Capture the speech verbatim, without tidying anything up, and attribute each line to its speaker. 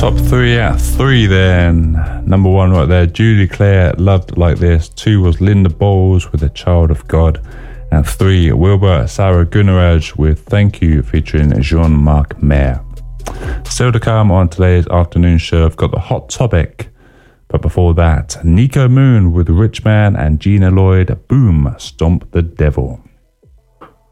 Speaker 1: Top three at three then. Number one right there, Julie Claire, Loved Like This. Two was Linda Bowles with A Child of God. And three, Wilbur Sarah Gunaraj with Thank You featuring Jean-Marc Maire. Still to come on today's afternoon show, I've got the Hot Topic. But before that, Nico Moon with Rich Man and Gina Lloyd, Boom, Stomp the Devil.